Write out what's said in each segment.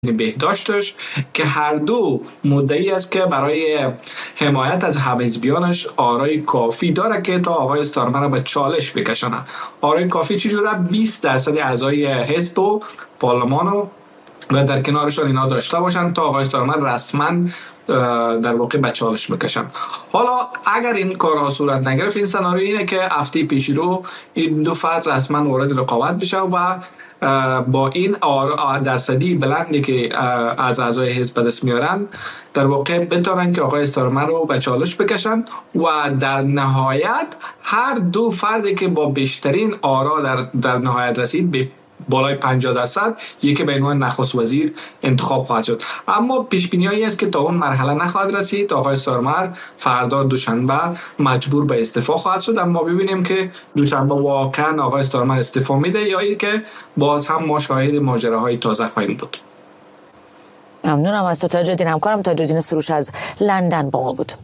بهداشتش که هر دو مدعی است که برای حمایت از حزبیانش آرای کافی داره که تا آقای استارمر را به چالش بکشانه. آرای کافی چجوره؟ 20% اعضای حزب و پارلمان و در کنارشان اینا داشته باشن تا آقای استارمر رسما در واقع به چالش بکشن. حالا اگر این کارها صورت نگرفت، این سناریو اینه که هفته پیش رو این دو فرد رسما وارد رقابت بشه و با این درصدی بلندی که از اعضای حزب دست میارن در واقع بتونن که آقای استارمر رو به چالش بکشن و در نهایت هر دو فردی که با بیشترین آرا در نهایت رسید به بالای 50% یکی به عنوان نخست وزیر انتخاب خواهد شد. اما پیش بینیایی است که تا اون مرحله نخواهد رسید. آقای استارمر فردا دوشنبه مجبور به استعفا خواهد شد، اما ببینیم که دوشنبه واقعا آقای استارمر استعفا میده یا ای که باز هم ما شاهد ماجراهای تازه خواهیم بود. ممنونم از تو تاج‌الدین. همکارم تاج‌الدین سروش از لندن با ما بود.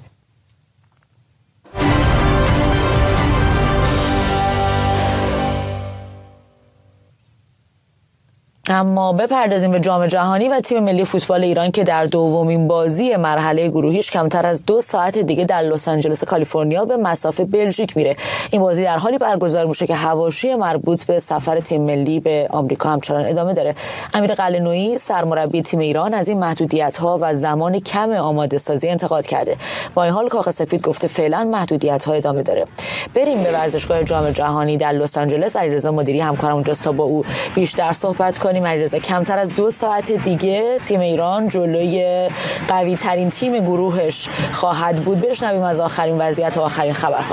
اما بپردازیم به جام جهانی و تیم ملی فوتبال ایران که در دومین بازی مرحله گروهیش کمتر از 2 ساعت دیگه در لس آنجلس کالیفرنیا به مسافه بلژیک میره. این بازی در حالی برگزار میشه که حواشی مربوط به سفر تیم ملی به آمریکا همچنان ادامه داره. امیر قلعه‌نویی سرمربی تیم ایران از این محدودیت‌ها و زمان کم آماده سازی انتقاد کرده. با این حال کاخ سفید گفته فعلا محدودیت‌ها ادامه داره. بریم به ورزشگاه جام جهانی در لس آنجلس. علیرضا مدیری همکارم اونجاست تا با او بیشتر صحبت کنیم. علیرضا، کمتر از 2 ساعت دیگه تیم ایران جلوی قوی ترین تیم گروهش خواهد بود. بشنویم از آخرین وضعیت و آخرین خبرها.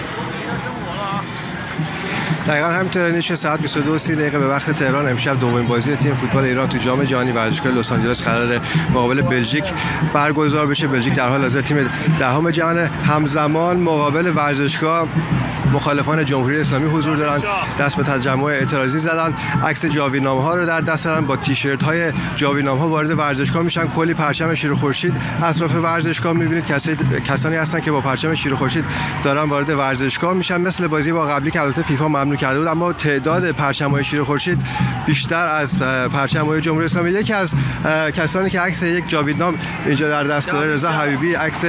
دقیقاً همینطوره. نیش ساعت 22:30 به وقت تهران امشب دومین بازی تیم فوتبال ایران تو جام جهانی ورزشگاه لس آنجلس قرار مقابل بلژیک برگزار بشه. بلژیک در حال حاضر تیم دهم جهان. همزمان مقابل ورزشگاه مخالفان جمهوری اسلامی حضور دارن، دست به تجمع اعتراضی زدن، عکس جاویدنامه‌ها رو در دست دارن، با تیشرت‌های جاویدنامه‌ها وارد ورزشگاه میشن. کلی پرچم شیر خورشید اطراف ورزشگاه می‌بینید. کسانی هستن که با پرچم شیر خورشید دارن وارد ورزشگاه میشن. مثل بازی با قبلی که البته فیفا ممنوع کرده بود، اما تعداد پرچم‌های شیر خورشید بیشتر از پرچم‌های جمهوری اسلامی. یکی از کسانی که عکس یک جاویدنام اینجا در دست داره، رضا حبیبی، عکس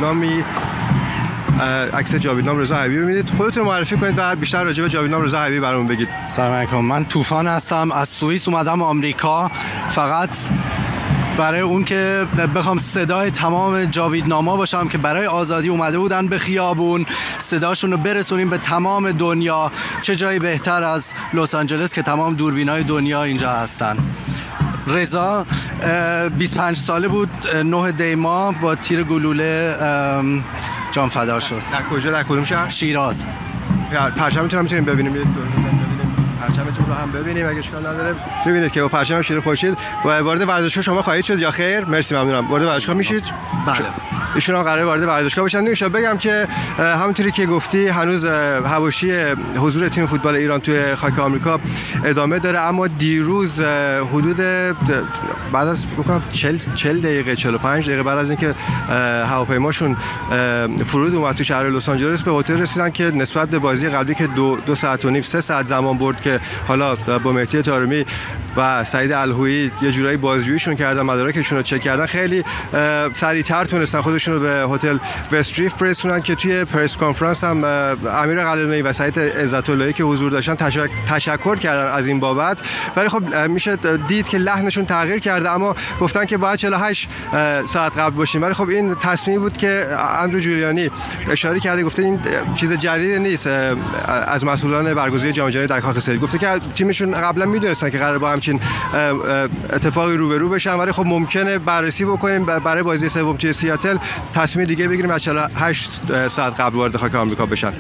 جاویدنام رضا حبیبی ببینید. خودتون معرفی کنید و بیشتر راجع به جاویدنام رضا حبیبی برامون بگید. سلام علیکم، من طوفان هستم، از سوئیس اومدم آمریکا فقط برای اون که بخوام صدای تمام جاویدناما باشم که برای آزادی اومده بودن به خیابون، صداشون رو برسونیم به تمام دنیا. چه جایی بهتر از لس آنجلس که تمام دوربینای دنیا اینجا هستن. رضا 25 ساله بود، 9 دی ماه با تیر گلوله جان فدا شد. در کجا؟ در کدوم شهر؟ شیراز. پرچمتون هم میتونیم ببینیم، پرچمتون رو هم ببینیم اگه اشکال نداره. ببینید که با پرچم شیر خورشید وارد ورزشگاه شما خواهید شد یا خیر؟ مرسی، ممنونم. وارد ورزشگاه میشید؟ بله. ایشون هم قراره وارد ورزشگاه بشن. نمیشه بگم که همونطوری که گفتی هنوز حواشی حضور تیم فوتبال ایران توی خاک آمریکا ادامه داره، اما دیروز حدود بعد از بکنم 40 دقیقه 45 دقیقه بعد از اینکه هواپیماشون فرود اومد تو شهر لس آنجلس، به هتل رسیدن که نسبت به بازی قبلی که 2 ساعت و نیم 3 ساعت زمان برد که حالا با مهدی طارمی و سعید الهویی یه جورایی بازجوییشون کردن، مدارکشون رو چک کردن، خیلی سریعتر تونستن خودشون رو به هتل وستریف برسونن که توی پرس کانفرانس هم امیر قلعه‌نویی و سعید عزت‌اللهی که حضور داشتن تشکر کردن از این بابت. ولی خب میشه دید که لحنشون تغییر کرده، اما گفتن که باید 48 ساعت قبل باشیم. ولی خب این تصمیمی بود که اندرو جولیانی اشاره کرده، گفته این چیز جدیدی نیست از مسئولان برگزاری جام جهانی در کاخ سفید. گفته که تیمشون قبلا میدونستن که قرار با همچین اتفاقی روبرو بشن، ولی خب ممکنه بررسی بکنیم برای بازی سوم توی سیاتل تصمیم دیگه بگیریم از 48 ساعت قبل وارد خاک آمریکا بشن.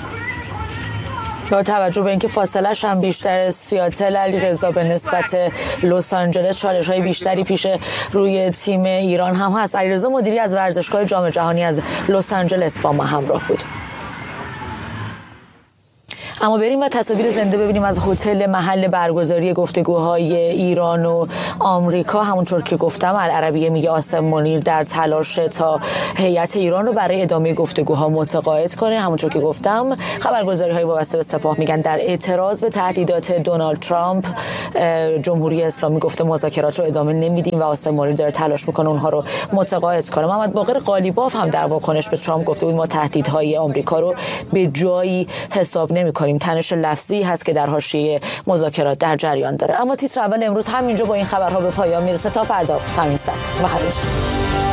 با توجه به اینکه فاصله‌اش هم بیشتر سیاتل، علیرضا، به نسبت لس آنجلس چالش‌های بیشتری پیش روی تیم ایران هم هست. علیرضا مدیری از ورزشگاه جام جهانی از لس آنجلس با ما همراه بود. اما بریم و تصاویر زنده ببینیم از هتل محل برگزاری گفتگوهای ایران و آمریکا. همونطور که گفتم العربیه میگه عاصم منیر در تلاش تا هیئت ایران رو برای ادامه گفتگوها متقاعد کنه. همونطور که گفتم خبرگزاری‌های وابسته به سپاه میگن در اعتراض به تهدیدات دونالد ترامپ جمهوری اسلامی گفته مذاکرات رو ادامه نمیدیم و عاصم منیر داره تلاش میکنه اونها رو متقاعد کنه. محمد باقر قالیباف هم در واکنش به ترامپ گفته بود ما تهدیدهای آمریکا رو به جایی حساب نمی‌کنیم. تنش لفظی هست که در حاشیه مذاکرات در جریان داره. اما تیتر اول امروز همینجا با این خبرها به پایان میرسه. تا فردا همین ساعت. بخیر.